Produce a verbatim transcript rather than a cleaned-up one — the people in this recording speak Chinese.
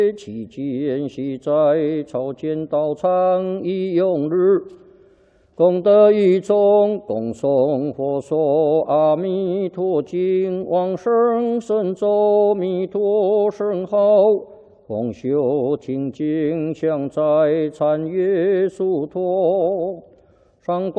期间系在朝见道场一用日，功德一众，共诵佛说阿弥陀经，往生神咒弥陀圣号，共修听经，向在参阅殊陀。上供